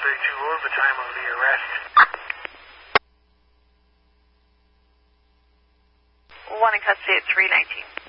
what was the time of the arrest? 1 in custody at 3:19.